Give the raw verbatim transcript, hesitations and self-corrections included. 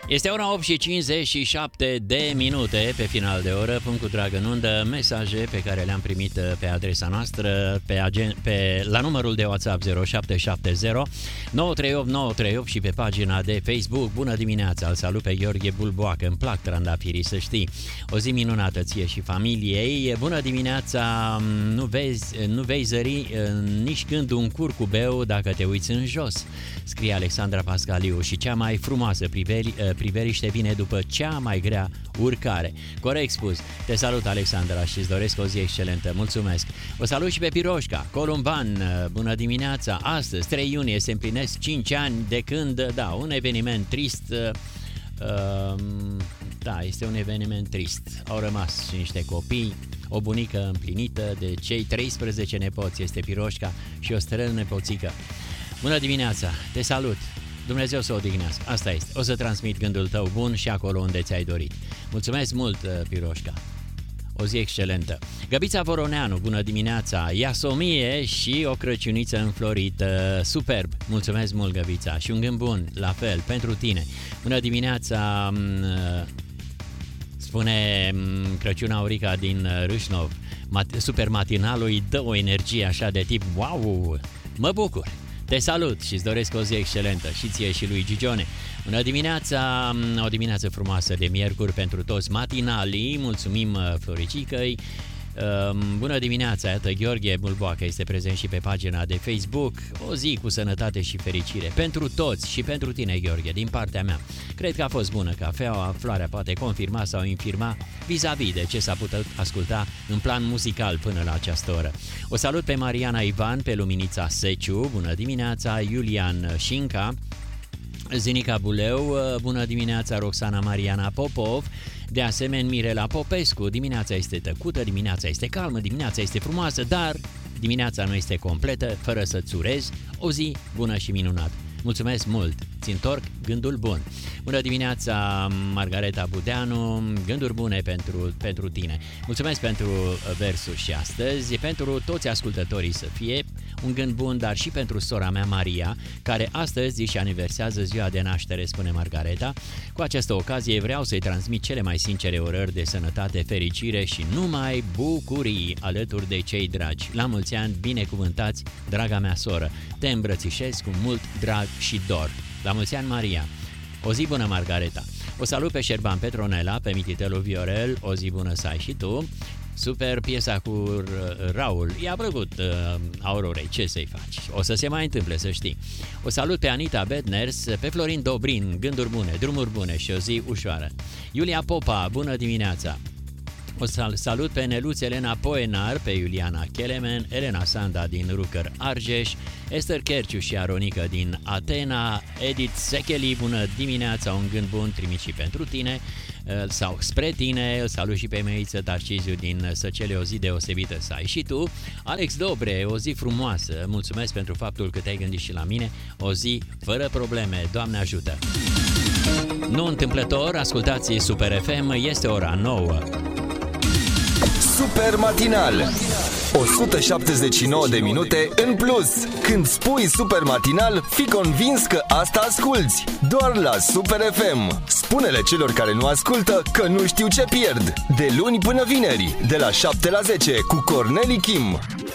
Este ora opt și cincizeci și șapte de minute pe final de oră. Punct cu dragă în undă mesaje pe care le-am primit pe adresa noastră pe, agen- pe la numărul de WhatsApp zero șapte șapte zero nouă trei opt nouă trei opt și pe pagina de Facebook. Bună dimineața, îl salut pe Gheorghe Bulboacă, îmi plac trandafirii, să știi. O zi minunată ție și familiei. Bună dimineața, nu vezi, nu vei zări nici când un curcubeu dacă te uiți în jos, scrie Alexandra Pascaliu, și cea mai frumoasă priveri, priveriște vine după cea mai grea urcare. Corect spus. Te salut, Alexandra, și îți doresc o zi excelentă. Mulțumesc. O salut și pe Piroșca Columban. Bună dimineața. Astăzi, trei iunie, se împlinesc cinci ani de când, da, un eveniment trist. Uh, da, este un eveniment trist. Au rămas și niște copii, o bunică împlinită de cei treisprezece nepoți, este Piroșca, și o strănepoțică. Bună dimineața, te salut. Dumnezeu să o odihnească. Asta este. O să transmit gândul tău bun și acolo unde ți-ai dorit. Mulțumesc mult, Piroșca. O zi excelentă. Găbița Voroneanu, bună dimineața. Iasomie și o crăciuniță înflorită. Superb. Mulțumesc mult, Găbița. Și un gând bun, la fel, pentru tine. Bună dimineața, spune Crăciun Aurica din Râșnov. Super matinalul îi dă o energie așa de tip wow, mă bucur. Te salut și îți doresc o zi excelentă și ție și lui Gigione. Bună dimineața, o dimineață frumoasă de miercuri pentru toți matinalii. Mulțumim Floricicăi. Bună dimineața, iată, Gheorghe Bulboacă este prezent și pe pagina de Facebook. O zi cu sănătate și fericire pentru toți și pentru tine, Gheorghe, din partea mea. Cred că a fost bună cafeaua, Floarea poate confirma sau infirma vis-a-vis de ce s-a putut asculta în plan muzical până la această oră. O salut pe Mariana Ivan, pe Luminița Seciu, bună dimineața, Iulian Șinca, Zinica Buleu, bună dimineața, Roxana Mariana Popov, de asemenea Mirela Popescu. Dimineața este tăcută, dimineața este calmă, dimineața este frumoasă, dar dimineața nu este completă fără să-ți urezi o zi bună și minunată. Mulțumesc mult, ți întorc gândul bun. Bună dimineața, Margareta Budeanu, gânduri bune pentru, pentru tine. Mulțumesc pentru versul și astăzi, pentru toți ascultătorii să fie un gând bun, dar și pentru sora mea Maria, care astăzi își aniversează ziua de naștere, spune Margareta. Cu această ocazie vreau să-i transmit cele mai sincere urări de sănătate, fericire și numai bucurii alături de cei dragi. La mulți ani, binecuvântați, draga mea soră. Te îmbrățișez cu mult drag și dor. La mulți ani, Maria. O zi bună, Margareta. O salut pe Șerban Petronela, pe mititelul Viorel. O zi bună să ai și tu. Super piesa cu Raul. I-a plăcut uh, Aurorei, ce să-i faci? O să se mai întâmple, să știi. O salut pe Anita Bedners, pe Florin Dobrin, gânduri bune, drumuri bune și o zi ușoară. Iulia Popa, bună dimineața. O să salut pe Neluț Elena Poenar, pe Iuliana Kelemen, Elena Sanda din Rucăr Argeș, Esther Kerciu și Aronică din Atena, Edith Secheli, bună dimineața, un gând bun trimit și pentru tine sau spre tine. Salut și pe Meiță Tarciziu din Săcele, o zi deosebită să ai și tu. Alex Dobre, o zi frumoasă, mulțumesc pentru faptul că te-ai gândit și la mine, o zi fără probleme, Doamne ajută. Nu întâmplător, ascultați Super F M, este ora nouă. Super matinal, o sută șaptezeci și nouă de minute în plus. Când spui super matinal, fii convins că asta asculți doar la Super F M. Spune-le celor care nu ascultă că nu știu ce pierd. De luni până vineri, de la șapte la zece, cu Corneli Kim.